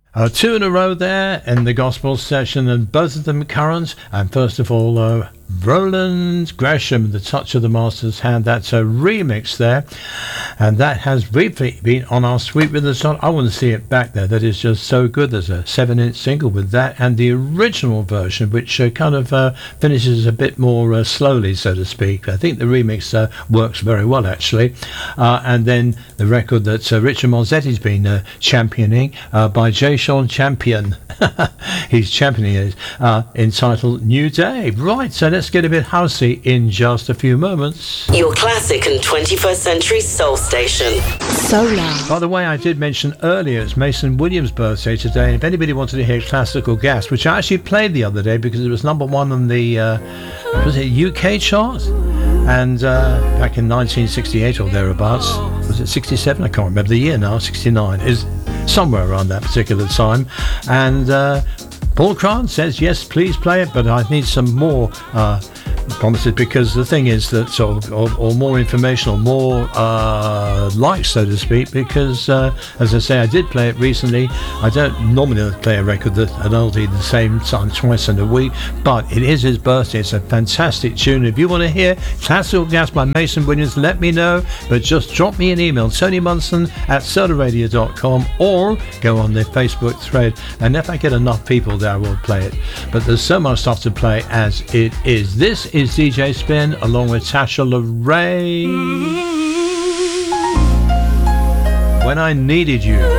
Two in a row there in the gospel session, and both of them current. And first of all, Roland Gresham, The Touch of the Master's Hand. That's a remix there, and that has briefly been on our Sweet Rhythm Slot. I want to see it back there. That is just so good. There's a 7-inch single with that, and the original version, which kind of finishes a bit more slowly, so to speak. I think the remix works very well, actually. And then the record that Richard Monzetti's been championing by Jay Sean Champion. He's championing it, entitled New Day. Right, so let's get a bit housey in just a few moments. Your classic and 21st century soul station. Solar. By the way, I did mention earlier it's Mason Williams' birthday today, and if anybody wanted to hear classical gas, which I actually played the other day because it was number one on the was it UK chart, and back in 1968 or thereabouts, was it 67? I can't remember the year now. 69 is somewhere around that particular time, and Paul Cran says, yes, please play it, but I need some more promises, because the thing is that, or more information, or more likes, so to speak, because, as I say, I did play it recently. I don't normally play a record, an oldie, the same time twice in a week, but it is his birthday. It's a fantastic tune. If you want to hear Classical Gas by Mason Williams, let me know, but just drop me an email, tonymunson@solarradio.com, or go on the Facebook thread, and if I get enough people there, I will play it. But there's so much stuff to play as it is. This is DJ Spin along with Tasha LaRae. When I Needed You.